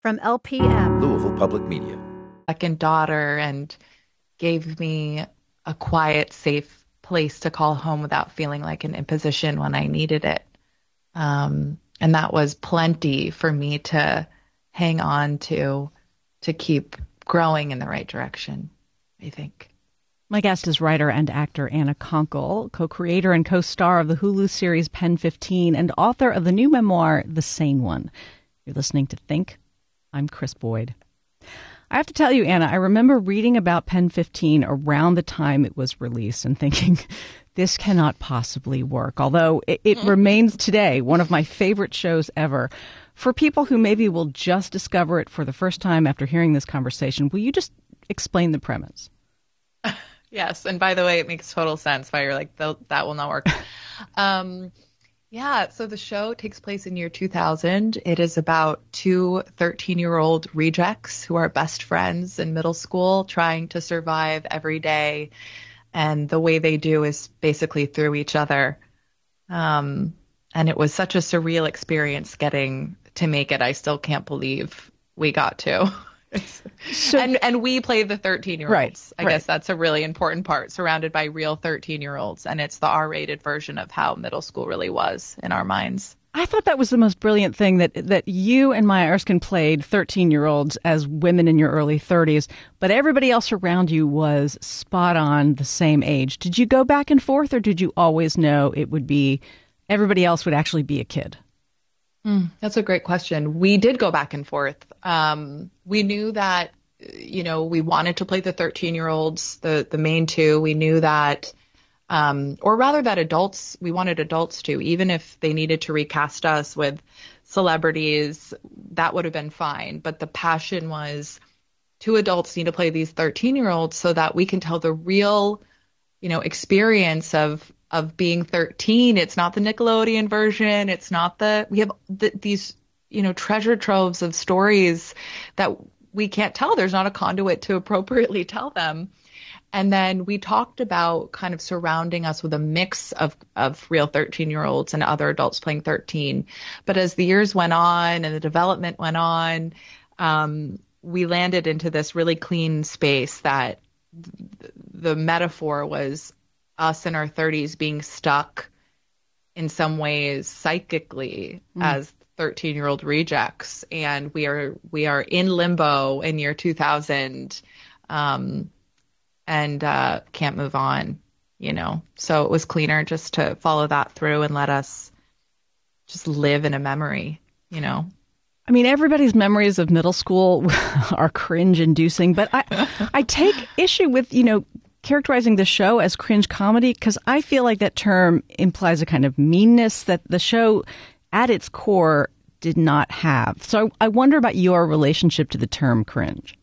From LPM, Louisville Public Media. Second daughter, and gave me a quiet, safe place to call home without feeling like an imposition when I needed it. And that was plenty for me to hang on to keep growing in the right direction, I think. My guest is writer and actor Anna Konkle, co-creator and co-star of the Hulu series Pen 15 and author of the new memoir, The Sane One. You're listening to Think. I'm Chris Boyd. I have to tell you, Anna, I remember reading about Pen 15 around the time it was released and thinking, this cannot possibly work, although it remains today one of my favorite shows ever. For people who maybe will just discover it for the first time after hearing this conversation, will you just explain the premise? Yes, and by the way, it makes total sense why you're like, that will not work. Yeah, so the show takes place in year 2000. It is about two 13-year-old rejects who are best friends in middle school trying to survive every day. And the way they do is basically through each other. And it was such a surreal experience getting to make it. I still can't believe we got to. And we play the 13-year-olds. Right, I guess that's a really important part, surrounded by real 13-year-olds. And it's the R-rated version of how middle school really was in our minds. I thought that was the most brilliant thing, that you and Maya Erskine played 13-year-olds as women in your early 30s, but everybody else around you was spot on the same age. Did you go back and forth, or did you always know it would be everybody else would actually be a kid? That's a great question. We did go back and forth. We knew that, we wanted to play the 13-year-olds, the main two. We knew that, or rather that we wanted adults to, even if they needed to recast us with celebrities, that would have been fine. But the passion was, two adults need to play these 13-year-olds so that we can tell the real, experience of being 13. It's not the Nickelodeon version. It's not we have these, treasure troves of stories that we can't tell. There's not a conduit to appropriately tell them. And then we talked about kind of surrounding us with a mix of real 13-year-olds and other adults playing 13. But as the years went on and the development went on, we landed into this really clean space that the metaphor was us in our 30s being stuck in some ways psychically as 13-year-old rejects. And we are in limbo in year 2000 and can't move on, So it was cleaner just to follow that through and let us just live in a memory, I mean, everybody's memories of middle school are cringe-inducing, but I take issue with, characterizing the show as cringe comedy, because I feel like that term implies a kind of meanness that the show at its core did not have. So I wonder about your relationship to the term cringe.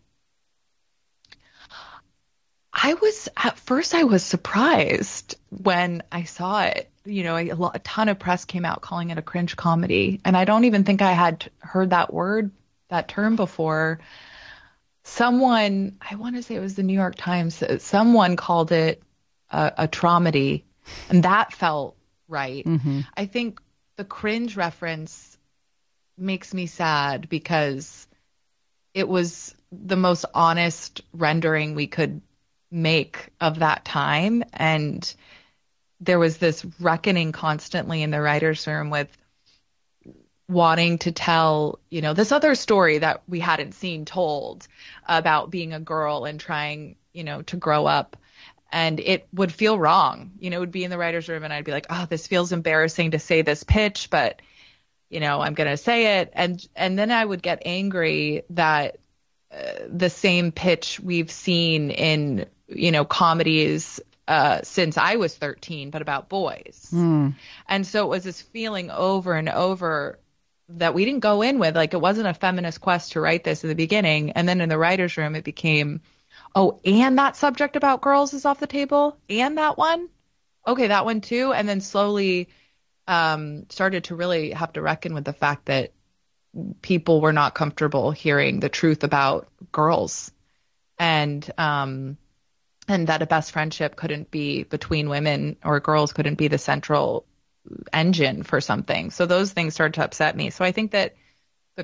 At first I was surprised when I saw it. A ton of press came out calling it a cringe comedy. And I don't even think I had heard that term before. Someone, I want to say it was the New York Times, someone called it a traumedy, and that felt right. Mm-hmm. I think the cringe reference makes me sad because it was the most honest rendering we could make of that time. And there was this reckoning constantly in the writer's room with wanting to tell, this other story that we hadn't seen told about being a girl and trying, to grow up. And it would feel wrong, it would be in the writer's room and I'd be like, oh, this feels embarrassing to say this pitch, but, I'm going to say it. And then I would get angry that the same pitch we've seen in, comedies since I was 13, but about boys. And so it was this feeling over and over that we didn't go in with, like, it wasn't a feminist quest to write this in the beginning. And then in the writer's room, it became, oh, and that subject about girls is off the table? And that one? Okay, that one too. And then slowly started to really have to reckon with the fact that people were not comfortable hearing the truth about girls. And that a best friendship couldn't be between women, or girls couldn't be the central engine for something. So those things started to upset me. So I think that